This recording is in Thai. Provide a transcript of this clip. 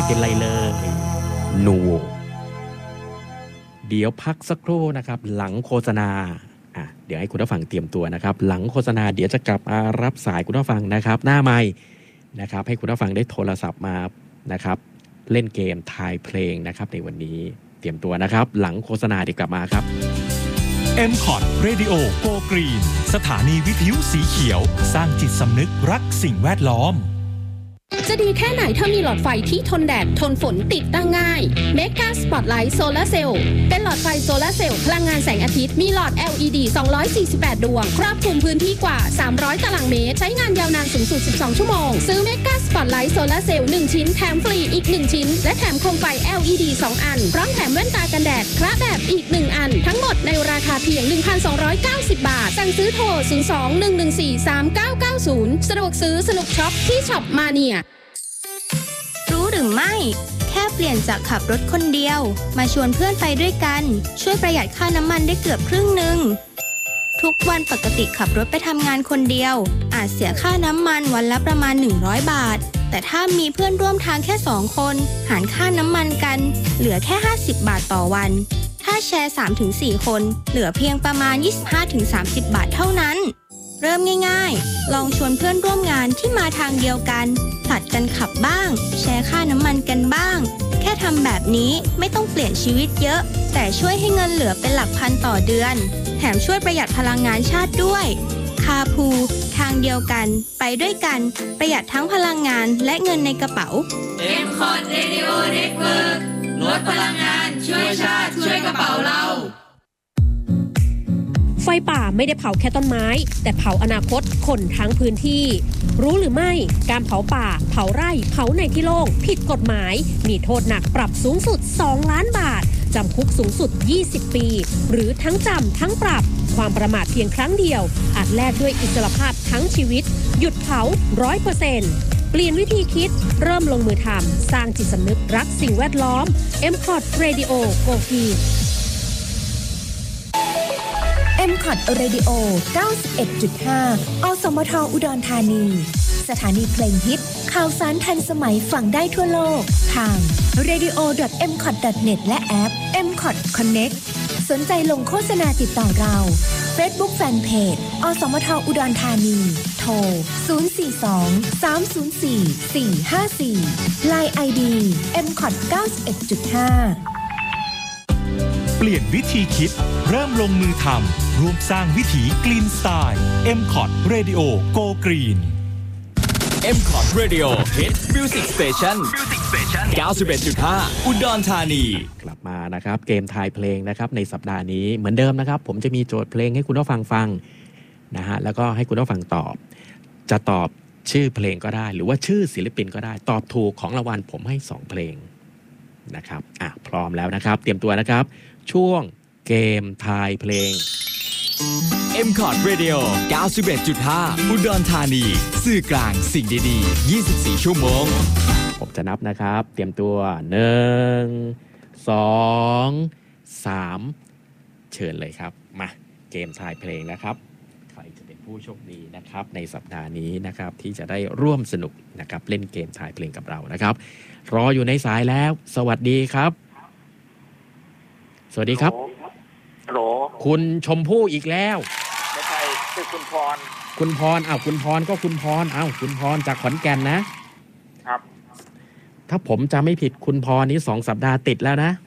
เป็นไรเลยนูเดี๋ยวพักสักครู่นะครับหลังโฆษณาเดี๋ยวให้คุณผู้ฟังเตรียมตัวนะครับหลังโฆษณาเดี๋ยวจะกลับมารับสายคุณผู้ฟังนะครับหน้าไมค์นะครับให้คุณผู้ฟังได้โทรศัพท์มานะครับเล่นเกมทายเพลงนะครับในวันนี้เตรียมตัวนะครับหลังโฆษณาเดี๋ยวกลับมาครับ MCOT Radio Go Green สถานีวิทยุสีเขียวสร้างจิตสำนึกรักสิ่งแวดล้อมจะดีแค่ไหนถ้ามีหลอดไฟที่ทนแดดทนฝนติดตั้งง่าย Mega Spotlight Solar Cell เป็นหลอดไฟโซลาร์เซลล์พลังงานแสงอาทิตย์มีหลอด LED 248 ดวงครอบคลุมพื้นที่กว่า300ตารางเมตรใช้งานยาวนานสูงสุด12ชั่วโมงซื้อ Mega Spotlight Solar Cell 1 ชิ้นแถมฟรีอีก1ชิ้นและแถมโคมไฟ LED 2 อันพร้อมแถมแว่นตากันแดดคละแบบอีก1อันทั้งหมดในราคาเพียง 1,290 บาทสั่งซื้อโทร 02-114-3990 สะดวกซื้อสนุกช็อปที่ช็อปมาเนียรู้หรือไม่แค่เปลี่ยนจากขับรถคนเดียวมาชวนเพื่อนไปด้วยกันช่วยประหยัดค่าน้ำมันได้เกือบครึ่งนึงทุกวันปกติขับรถไปทำงานคนเดียวอาจเสียค่าน้ำมันวันละประมาณ100บาทแต่ถ้ามีเพื่อนร่วมทางแค่2คนหารค่าน้ำมันกันเหลือแค่50บาทต่อวันถ้าแชร์ 3-4 คนเหลือเพียงประมาณ 25-30 บาทเท่านั้นเริ่มง่ายๆลองชวนเพื่อนร่วมงานที่มาทางเดียวกันผลัดกันขับบ้างแชร์ค่าน้ำมันกันบ้างแค่ทำแบบนี้ไม่ต้องเปลี่ยนชีวิตเยอะแต่ช่วยให้เงินเหลือเป็นหลักพันต่อเดือนแถมช่วยประหยัดพลังงานชาติด้วยคาพูทางเดียวกันไปด้วยกันประหยัดทั้งพลังงานและเงินในกระเป๋า MCOT Radio Network ลดพลังงานช่วยชาติช่วยกระเป๋าเราไฟป่าไม่ได้เผาแค่ต้นไม้แต่เผาอนาคตคนทั้งพื้นที่รู้หรือไม่การเผาป่าเผาไร่เผาในที่โล่งผิดกฎหมายมีโทษหนักปรับสูงสุด2ล้านบาทจำคุกสูงสุด20ปีหรือทั้งจำทั้งปรับความประมาทเพียงครั้งเดียวอาจแลกด้วยอิสรภาพทั้งชีวิตหยุดเผา 100% เปลี่ยนวิธีคิดเริ่มลงมือทำสร้างจิตสำนึกรักสิ่งแวดล้อม MCOT Radio Go Green MCOT Radio 91.5 อสมทอุดรธานีสถานีเพลงฮิตข่าวสารทันสมัยฟังได้ทั่วโลกทาง radio.mcot.net และแอป MCOT Connect สนใจลงโฆษณาติดต่อเรา Facebook Fanpage อสมทอุดรธานีโทร 042-304-454 LINE ID MCOT 91.5 เปลี่ยนวิธีคิดเริ่มลงมือทำร่วมสร้างวิถีกรีนสไตล์ MCOT Radio Go Green MCOT Radio Hit Music Station 91.5 อุดรธานีกลับมานะครับเกมทายเพลงนะครับในสัปดาห์นี้เหมือนเดิมนะครับผมจะมีโจทย์เพลงให้คุณผู้ฟังฟังนะฮะแล้วก็ให้คุณผู้ฟังตอบจะตอบชื่อเพลงก็ได้หรือว่าชื่อศิลปินก็ได้ตอบถูกของรางวัลผมให้2เพลงนะครับพร้อมแล้วนะครับเตรียมตัวนะครับช่วงเกมทายเพลง MCOT Radio 91.5 อุดรธานีสื่อกลางสิ่งดีๆ24ชั่วโมงผมจะนับนะครับเตรียมตัว1 2 3เชิญเลยครับมาเกมทายเพลงนะครับใครจะเป็นผู้โชคดีนะครับในสัปดาห์นี้นะครับที่จะได้ร่วมสนุกนะครับเล่นเกมทายเพลงกับเรานะครับรออยู่ในสายแล้วสวัสดีครับสวัสดีครับฮัลโหลคุณชมพู่อีกแล้วไม่ใช่คือคุณพรคุณพรคุณพรก็คุณพรคุณพรจากขอนแก่นนะครับถ้าผมจำไม่ผิดคุณพรนี้2 สัปดาห์ติดแล้วนะ